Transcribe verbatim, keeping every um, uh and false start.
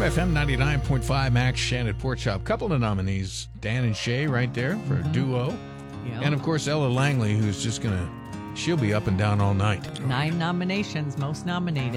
F M ninety-nine point five, Max Shannon Pork Chop. Couple of nominees, Dan and Shay right there for a duo. Yeah. And, of course, Ella Langley, who's just going to, she'll be up and down all night. Nine nominations, most nominated.